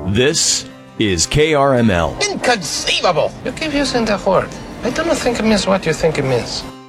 This is KRML. Inconceivable! You keep using that word. I don't think it means what you think it means.